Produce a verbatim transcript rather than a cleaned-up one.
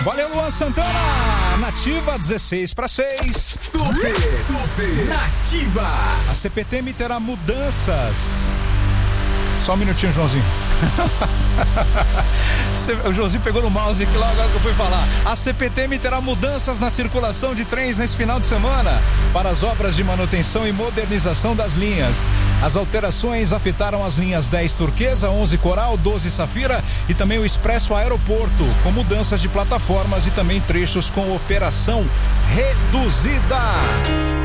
Valeu, Luan Santana. Nativa, dezesseis para seis. Super, super Nativa. A C P T M terá mudanças. Só um minutinho, Joãozinho. O Joãozinho pegou no mouse aqui lá agora que eu fui falar. A C P T M terá mudanças na circulação de trens nesse final de semana para as obras de manutenção e modernização das linhas. As alterações afetaram as linhas dez Turquesa, onze Coral, doze Safira e também o Expresso Aeroporto, com mudanças de plataformas e também trechos com operação reduzida.